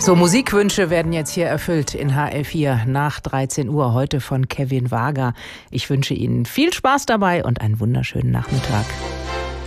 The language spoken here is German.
So, Musikwünsche werden jetzt hier erfüllt in HR4 nach 13 Uhr, heute von Kevin Wager. Ich wünsche Ihnen viel Spaß dabei und einen wunderschönen Nachmittag.